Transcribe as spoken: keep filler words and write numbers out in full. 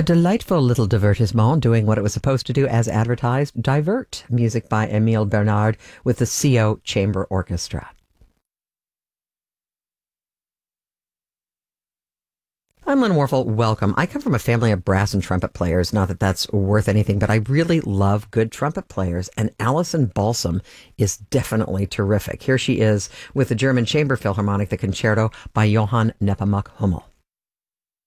A delightful little divertissement doing what it was supposed to do as advertised. Divert, music by Emile Bernard with the C O Chamber Orchestra. I'm Lynn Warfel. Welcome. I come from a family of brass and trumpet players. Not that that's worth anything, but I really love good trumpet players, and Alison Balsam is definitely terrific. Here she is with the German Chamber Philharmonic, the Concerto by Johann Nepomuk Hummel.